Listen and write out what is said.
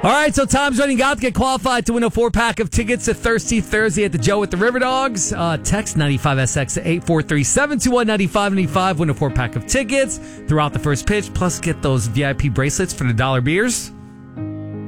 All right, so time's running out to get qualified to win a 4-pack of tickets to Thirsty Thursday at the Joe with the River Dogs. Text 95SX to 843-721-9595. Win a 4-pack of tickets throughout the first pitch. Plus, get those VIP bracelets for the $1 beers.